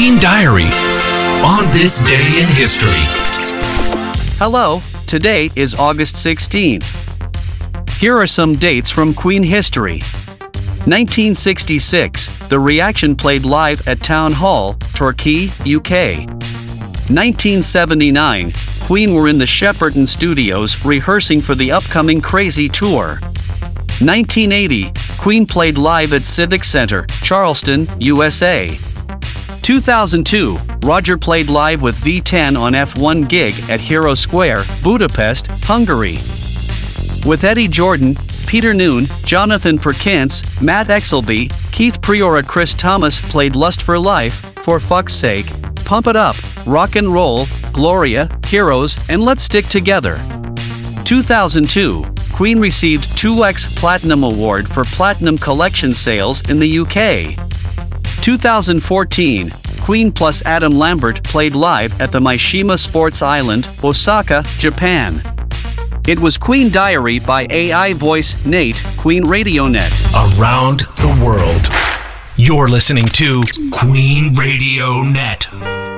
Queen Diary on this day in history. Hello, today is August 16th. Here are some dates from Queen history. 1966, The Reaction played live at Town Hall, Torquay, UK. 1979, Queen were in the Shepperton Studios rehearsing for the upcoming Crazy Tour. 1980, Queen played live at Civic Center, Charleston, USA. 2002, Roger played live with V10 on F1 gig at Hero Square, Budapest, Hungary. With Eddie Jordan, Peter Noone, Jonathan Perkins, Matt Exelby, Keith Priora, Chris Thomas played Lust for Life, For Fuck's Sake, Pump It Up, Rock and Roll, Gloria, Heroes, and Let's Stick Together. 2002, Queen received 2X Platinum Award for Platinum Collection sales in the UK. 2014, Queen plus Adam Lambert played live at the Mishima Sports Island, Osaka, Japan. It was Queen Diary by AI voice Nate, Queen Radio Net. Around the world. You're listening to Queen Radio Net.